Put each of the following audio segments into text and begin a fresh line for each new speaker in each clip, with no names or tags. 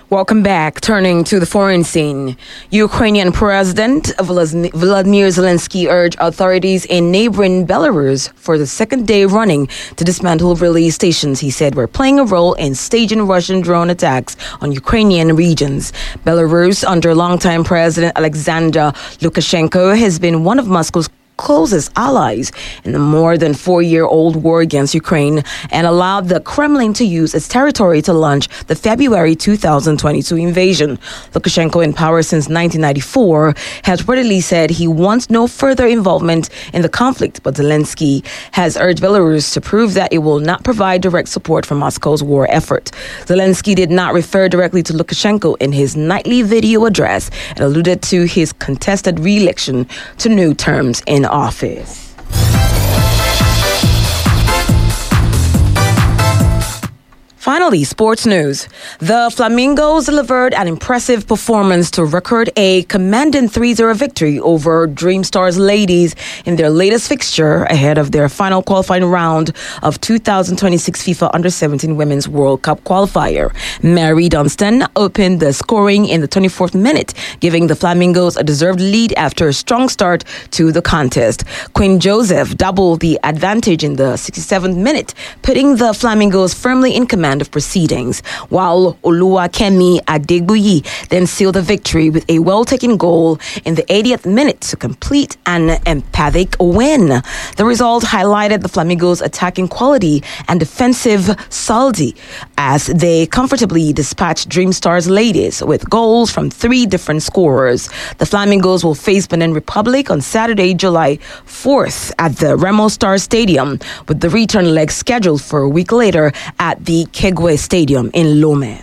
Welcome back. Turning to the foreign scene, Ukrainian President Volodymyr Zelensky urged authorities in neighboring Belarus for the second day running to dismantle relay stations he said were playing a role in staging Russian drone attacks on Ukrainian regions. Belarus, under longtime President Alexander Lukashenko, has been one of Moscow's closest allies in the more than 4-year-old war against Ukraine and allowed the Kremlin to use its territory to launch the February 2022 invasion. Lukashenko, in power since 1994, has reportedly said he wants no further involvement in the conflict, but Zelensky has urged Belarus to prove that it will not provide direct support for Moscow's war effort. Zelensky did not refer directly to Lukashenko in his nightly video address and alluded to his contested re-election to new terms in office. Finally, sports news. The Flamingos delivered an impressive performance to record a commanding 3-0 victory over Dream Stars ladies in their latest fixture ahead of their final qualifying round of 2026 FIFA Under-17 Women's World Cup qualifier. Mary Dunstan opened the scoring in the 24th minute, giving the Flamingos a deserved lead after a strong start to the contest. Queen Joseph doubled the advantage in the 67th minute, putting the Flamingos firmly in command of proceedings, while Oluwakemi Adegbuyi then sealed the victory with a well-taken goal in the 80th minute to complete an emphatic win. The result highlighted the Flamingos' attacking quality and defensive solidity as they comfortably dispatched Dream Stars ladies with goals from 3 different scorers. The Flamingos will face Benin Republic on Saturday, July 4th at the Remo Star Stadium, with the return leg scheduled for a week later at the Kegwe Stadium in Lome.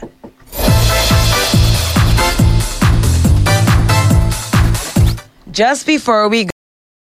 Just before we